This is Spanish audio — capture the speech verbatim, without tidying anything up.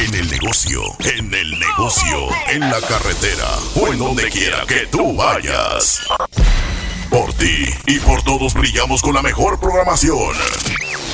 En el negocio, en el negocio, en la carretera o en donde quiera que tú vayas. Por ti y por todos brillamos con la mejor programación.